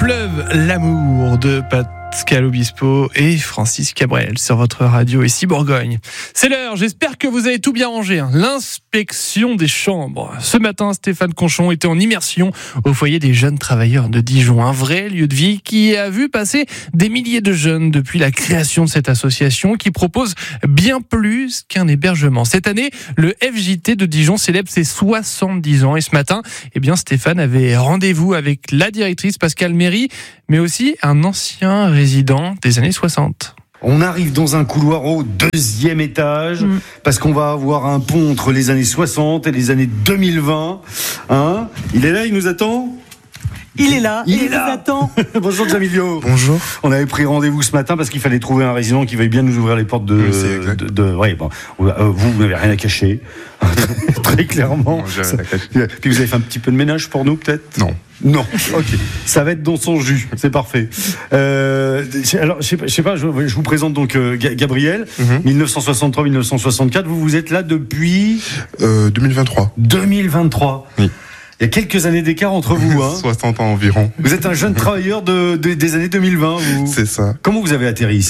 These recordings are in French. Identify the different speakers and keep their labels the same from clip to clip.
Speaker 1: pleuve l'amour de Pascal Obispo et Francis Cabrel sur votre radio ici Bourgogne. C'est l'heure, j'espère que vous avez tout bien rangé. L'inspection des chambres. Ce matin, Stéphane Conchon était en immersion au foyer des jeunes travailleurs de Dijon. Un vrai lieu de vie qui a vu passer des milliers de jeunes depuis la création de cette association qui propose bien plus qu'un hébergement. Cette année, le FJT de Dijon célèbre ses 70 ans. Et ce matin, Stéphane avait rendez-vous avec la directrice Pascale Méry, mais aussi un ancien résident des années 60.
Speaker 2: On arrive dans un couloir au 2e étage, parce qu'on va avoir un pont entre les années 60 et les années 2020. Il est là, il nous attend ?
Speaker 3: Il est là,
Speaker 2: il
Speaker 3: nous attend.
Speaker 2: Bonjour Jamilio.
Speaker 4: Bonjour.
Speaker 2: On avait pris rendez-vous ce matin parce qu'il fallait trouver un résident qui veuille bien nous ouvrir les portes de...
Speaker 4: Oui, c'est exact.
Speaker 2: Vous n'avez rien à cacher, très clairement.
Speaker 4: Non, j'ai rien à cacher.
Speaker 2: Puis vous avez fait un petit peu de ménage pour nous, peut-être ?
Speaker 4: Non,
Speaker 2: ok. Ça va être dans son jus, c'est parfait. Alors, je sais pas, je vous présente donc Gabriel, 1963-1964. Vous êtes là depuis
Speaker 4: 2023.
Speaker 2: 2023.
Speaker 4: Oui.
Speaker 2: Il y a quelques années d'écart entre vous.
Speaker 4: 60 ans environ.
Speaker 2: Vous êtes un jeune travailleur des années 2020, vous.
Speaker 4: C'est ça.
Speaker 2: Comment vous avez atterri ici ?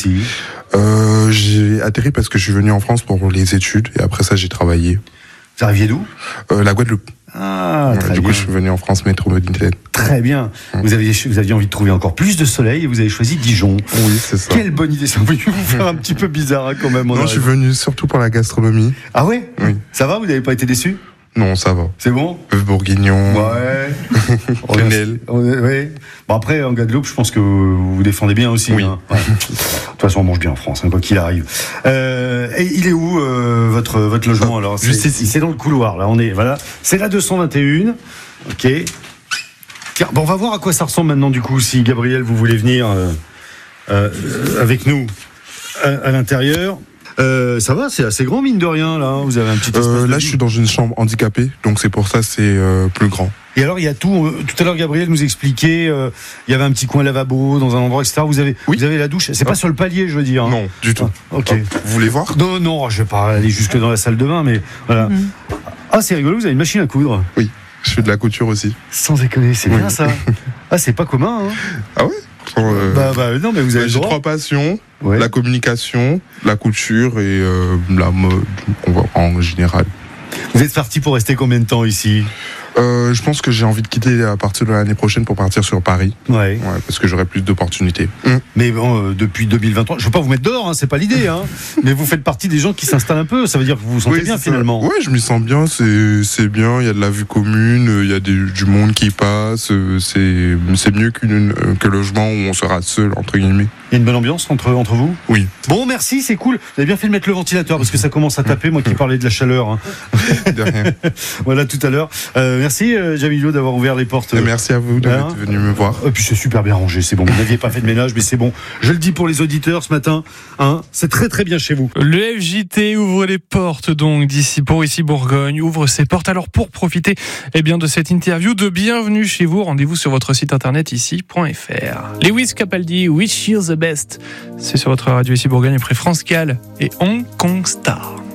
Speaker 4: J'ai atterri parce que je suis venu en France pour les études et après ça j'ai travaillé.
Speaker 2: Vous arriviez d'où ?
Speaker 4: La Guadeloupe.
Speaker 2: Ah, très
Speaker 4: du
Speaker 2: bien.
Speaker 4: coup, je suis venu en France métropolitaine.
Speaker 2: Très bien. Vous aviez envie de trouver encore plus de soleil et vous avez choisi Dijon.
Speaker 4: Oui, c'est ça.
Speaker 2: Quelle bonne idée. Ça va vous faire un petit peu bizarre quand même.
Speaker 4: Non, je suis venu surtout pour la gastronomie.
Speaker 2: Ah ouais ?
Speaker 4: Oui.
Speaker 2: Ça va ? Vous n'avez pas été déçu ?
Speaker 4: Non, ça va.
Speaker 2: C'est bon ?
Speaker 4: Bœuf bourguignon.
Speaker 2: Ouais.
Speaker 4: Prunelle.
Speaker 2: Oui. Bon, après, en Guadeloupe, je pense que vous vous défendez bien aussi.
Speaker 4: Oui.
Speaker 2: Ouais. De toute façon, on mange bien en France, quoi qu'il arrive. Et il est où votre logement alors ?
Speaker 4: Juste ici.
Speaker 2: C'est dans le couloir. Là, voilà. C'est la 221. Ok. Tiens, on va voir à quoi ça ressemble maintenant du coup. Si Gabriel, vous voulez venir avec nous à l'intérieur. Ça va, c'est assez grand mine de rien là. Vous avez un petit espace.
Speaker 4: Là, je suis dans une chambre handicapée, donc c'est pour ça c'est plus grand.
Speaker 2: Et alors il y a tout. Tout à l'heure Gabriel nous expliquait, il y avait un petit coin lavabo dans un endroit etc. Vous avez la douche. C'est pas sur le palier, je veux dire.
Speaker 4: Non, du tout.
Speaker 2: Ok.
Speaker 4: Vous voulez voir ?
Speaker 2: Non, je vais pas aller jusque dans la salle de bain, mais voilà. Ah, c'est rigolo. Vous avez une machine à coudre.
Speaker 4: Oui, je fais de la couture aussi.
Speaker 2: Sans déconner, c'est bien ça. Ah, c'est pas commun.
Speaker 4: Ah ouais ?
Speaker 2: Non, mais vous avez le
Speaker 4: j'ai
Speaker 2: droit.
Speaker 4: 3 passions.
Speaker 2: Ouais.
Speaker 4: La communication, la couture et la mode, en général.
Speaker 2: Vous êtes parti pour rester combien de temps ici ?
Speaker 4: Je pense que j'ai envie de quitter à partir de l'année prochaine pour partir sur Paris.
Speaker 2: Ouais.
Speaker 4: Parce que j'aurai plus d'opportunités.
Speaker 2: Mais bon, depuis 2023, je veux pas vous mettre dehors, c'est pas l'idée, mais vous faites partie des gens qui s'installent un peu. Ça veut dire que vous vous sentez bien finalement.
Speaker 4: Ouais, je m'y sens bien. C'est bien. Il y a de la vue commune. Il y a du monde qui passe. C'est mieux qu'un logement où on sera seul entre guillemets.
Speaker 2: Il y a une bonne ambiance entre vous ?
Speaker 4: Oui.
Speaker 2: Bon, merci, c'est cool. Vous avez bien fait de mettre le ventilateur parce que ça commence à taper, moi qui parlais de la chaleur.
Speaker 4: De rien.
Speaker 2: Voilà, tout à l'heure. Merci, Jamilio, d'avoir ouvert les portes.
Speaker 4: Merci à vous d'être venu me voir.
Speaker 2: Et puis c'est super bien rangé, c'est bon. Vous n'aviez pas fait de ménage, mais c'est bon. Je le dis pour les auditeurs ce matin, c'est très très bien chez vous.
Speaker 1: Le FJT ouvre les portes donc d'ici pour ici Bourgogne, ouvre ses portes. Alors pour profiter de cette interview de Bienvenue chez vous, rendez-vous sur votre site internet ici.fr. Lewis Capaldi, Wish You the Best. C'est sur votre radio ici Bourgogne après France Cal et Hong Kong Star.